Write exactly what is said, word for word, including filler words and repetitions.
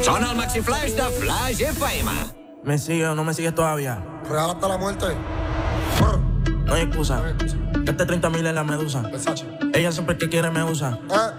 Sona el Maxi Flash de Flash F M. ¿Me sigues o no me sigues todavía? Real hasta la muerte. No hay excusa. Este treinta mil es la medusa. Versace. Ella siempre que quiere me usa. Eh.